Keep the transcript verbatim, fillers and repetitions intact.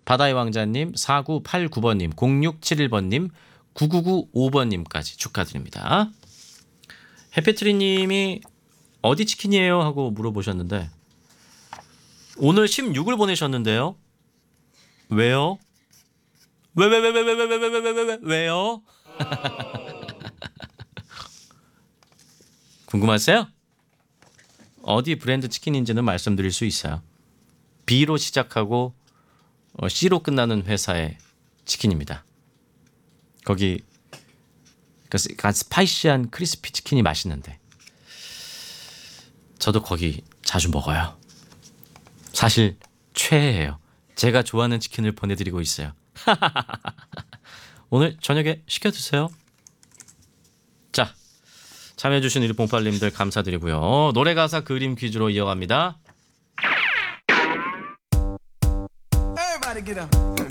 바다의 왕자님, 사구팔구 번님, 공육칠일 번님, 구구구오 번님까지 축하드립니다. 해피트리님이 어디 치킨이에요? 하고 물어보셨는데 오늘 십육을 보내셨는데요. 왜요? 왜 왜 왜 왜 왜 왜 왜 왜 왜 왜 왜 왜요? 궁금하세요? 어디 브랜드 치킨인지는 말씀드릴 수 있어요. B로 시작하고 C로 끝나는 회사의 치킨입니다. 거기 약간 스파이시한 크리스피 치킨이 맛있는데 저도 거기 자주 먹어요. 사실 최애예요. 제가 좋아하는 치킨을 보내드리고 있어요. 오늘 저녁에 시켜드세요. 자, 참여해주신 우리 봉팔님들 감사드리고요. 노래 가사 그림 퀴즈로 이어갑니다. Everybody get up.